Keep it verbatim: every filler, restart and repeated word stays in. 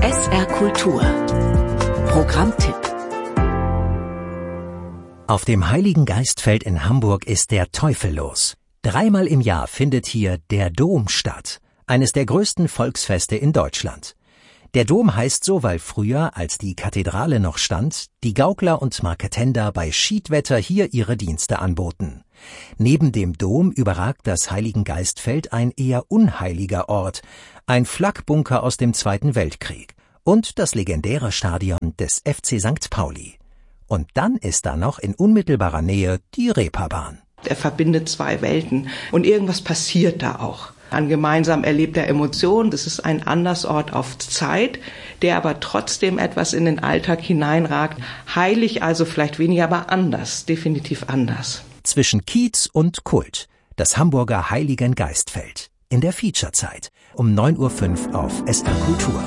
S R Kultur Programmtipp. Auf dem Heiligen Geistfeld in Hamburg ist der Teufel los. Dreimal im Jahr findet hier der Dom statt, eines der größten Volksfeste in Deutschland. Der Dom heißt so, weil früher, als die Kathedrale noch stand, die Gaukler und Marketender bei Schiedwetter hier ihre Dienste anboten. Neben dem Dom überragt das Heiligen Geistfeld ein eher unheiliger Ort, ein Flakbunker aus dem Zweiten Weltkrieg und das legendäre Stadion des F C Sankt Pauli. Und dann ist da noch in unmittelbarer Nähe die Reeperbahn. Er verbindet zwei Welten und irgendwas passiert da auch. An gemeinsam erlebter Emotion, das ist ein Andersort auf Zeit, der aber trotzdem etwas in den Alltag hineinragt. Heilig also vielleicht weniger, aber anders, definitiv anders. Zwischen Kiez und Kult, das Hamburger Heiligen Geistfeld. In der Featurezeit um neun Uhr fünf auf S R Kultur.